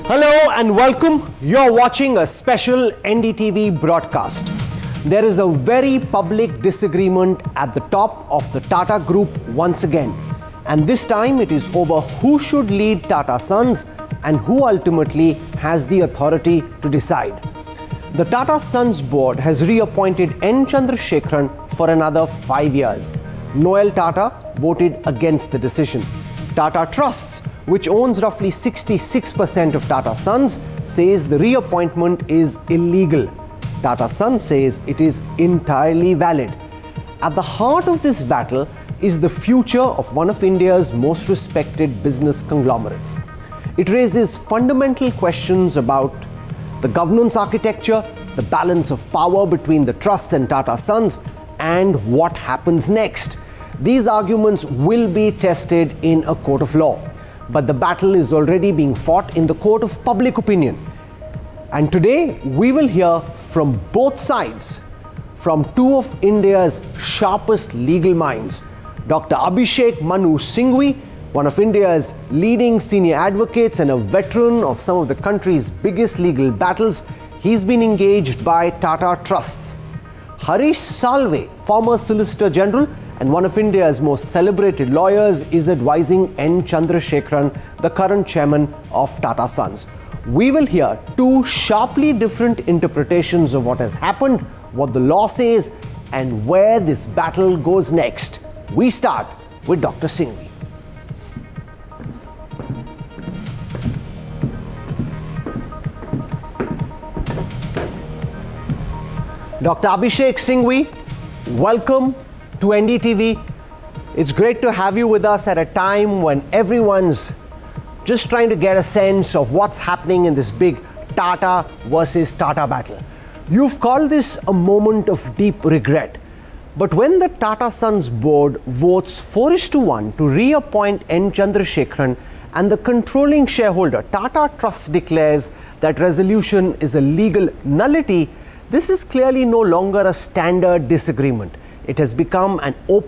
Hello and welcome. You're watching a special NDTV broadcast. There is a very public disagreement at the top of the Tata Group once again. And this time it is over who should lead Tata Sons and who ultimately has the authority to decide. The Tata Sons board has reappointed N. Chandrasekaran for another 5 years. Noel Tata voted against the decision. Tata Trusts, which owns roughly 66% of Tata Sons, says the reappointment is illegal. Tata Sons says it is entirely valid. At the heart of this battle is the future of one of India's most respected business conglomerates. It raises fundamental questions about the governance architecture, the balance of power between the trusts and Tata Sons, and what happens next. These arguments will be tested in a court of law, but the battle is already being fought in the court of public opinion. And today we will hear from both sides, from two of India's sharpest legal minds, Dr. Abhishek Manu Singhvi, one of India's leading senior advocates and a veteran of some of the country's biggest legal battles. He's been engaged by Tata Trusts. Harish Salve, former Solicitor General and one of India's most celebrated lawyers, is advising N. Chandrasekaran, the current chairman of Tata Sons. We will hear two sharply different interpretations of what has happened, what the law says, and where this battle goes next. We start with Dr. Singhvi. Dr. Abhishek Singhvi, welcome to NDTV. It's great to have you with us at a time when everyone's just trying to get a sense of what's happening in this big Tata versus Tata battle. You've called this a moment of deep regret. But when the Tata Sons board votes 4:1 to reappoint N. Chandrasekaran and the controlling shareholder Tata Trust declares that resolution is a legal nullity, this is clearly no longer a standard disagreement. It has become an open